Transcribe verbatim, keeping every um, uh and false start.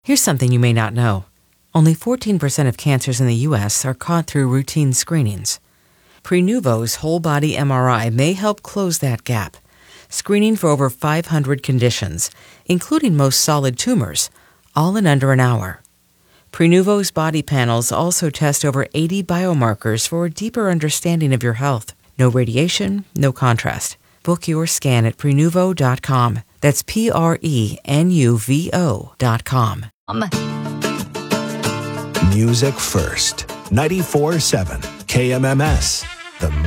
Here's something you may not know. Only fourteen percent of cancers in the U S are caught through routine screenings. Prenuvo's whole-body M R I may help close that gap, screening for over five hundred conditions, including most solid tumors, all in under an hour. Prenuvo's body panels also test over eighty biomarkers for a deeper understanding of your health. No radiation, no contrast. Book your scan at Prenuvo dot com. That's P R E N U V O dot com. Music First, ninety-four point seven K M M S. The